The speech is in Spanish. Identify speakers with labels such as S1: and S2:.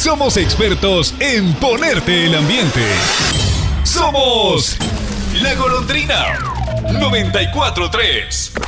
S1: somos expertos en ponerte el ambiente. Somos La Golondrina 94.3.